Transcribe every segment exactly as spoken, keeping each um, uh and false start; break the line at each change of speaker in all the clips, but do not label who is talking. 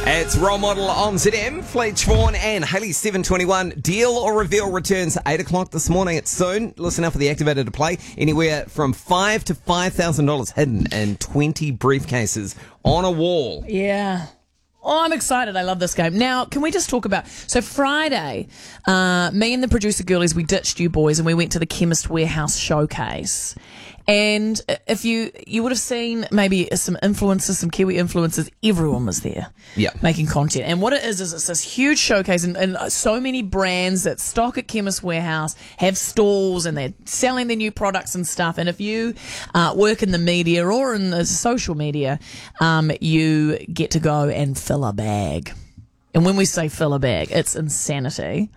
It's Role Model on Z M. Fletch Vaughan and Haley seven twenty-one. Deal or Reveal returns eight o'clock this morning. It's soon. Listen out for the activator to play. Anywhere from five to five thousand dollars hidden in twenty briefcases on a wall.
Yeah. Oh, I'm excited. I love this game. Now, can we just talk about... So Friday, uh, me and the producer girlies, we ditched you boys and we went to the Chemist Warehouse showcase. And if you you would have seen maybe some influencers, some Kiwi influencers, everyone was there
Yeah.
making content. And what it is, is it's this huge showcase and, and so many brands that stock at Chemist Warehouse have stalls and they're selling their new products and stuff. And if you uh, work in the media or in the social media, um, you get to go and fill a bag. And when we say fill a bag, it's insanity.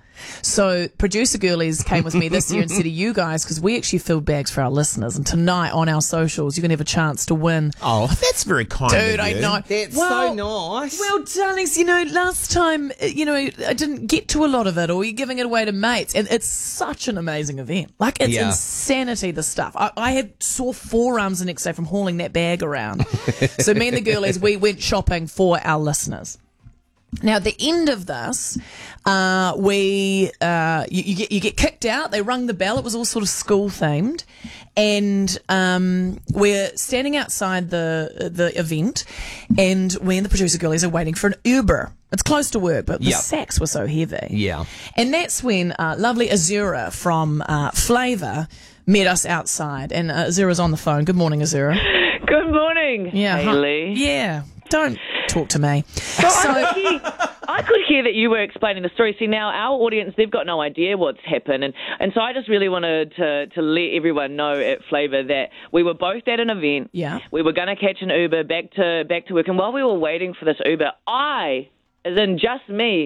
So producer girlies came with me this year instead of you guys because we actually filled bags for our listeners. And tonight on our socials, you're going to have a chance to win.
Oh, that's very kind
Dude,
of
I
you.
know.
That's
Well-
so nice.
Well, darlings, you know, last time, uh, you know, I didn't get to a lot of it, or you're giving it away to mates, and it's such an amazing event. Like, it's
Yeah.
insanity, the stuff. I, I had sore forearms the next day from hauling that bag around. So me and the girlies, we went shopping for our listeners. Now, at the end of this, uh, we uh, you, you get you get kicked out. They rung the bell. It was all sort of school themed, and um, we're standing outside the the event, and we and the producer girlies are waiting for an Uber. It's close to work, but the
Yep.
sacks were so heavy.
Yeah.
And that's when uh, lovely Azura from uh, Flavour met us outside, and uh, Azura's on the phone. Good morning, Azura.
Good morning,
Yeah, huh?
Hayley.
Yeah. Don't talk to me.
So I, could hear, I could hear that you were explaining the story. See, now our audience, they've got no idea what's happened. And, and so I just really wanted to, to let everyone know at Flavour that we were both at an event.
Yeah.
We were going to catch an Uber back to back to work. And while we were waiting for this Uber, I, as in just me,